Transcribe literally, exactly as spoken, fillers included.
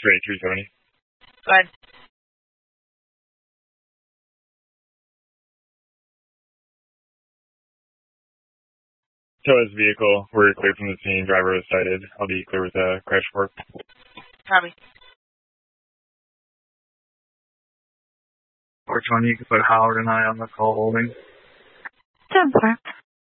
X-ray three seventy. Go ahead. Tow his vehicle. We're clear from the scene. Driver is cited. I'll be clear with a crash report. Copy. four twenty, you can put Howard and I on the call holding. ten four.